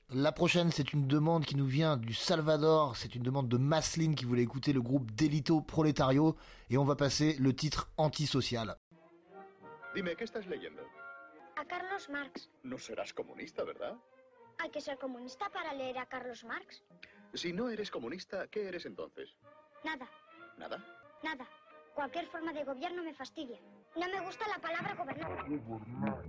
La prochaine, c'est une demande qui nous vient du Salvador. C'est une demande de Maslin qui voulait écouter le groupe Delito Proletario. Et on va passer le titre Antisocial. Dime, ¿qué estás leyendo? A Carlos Marx. No serás comunista, ¿verdad? Hay que ser comunista para leer a Carlos Marx. Si no eres comunista, ¿qué eres entonces? Nada, ¿Nada? nada. Cualquier forma de gobierno me fastidia. No me gusta la palabra gobernar.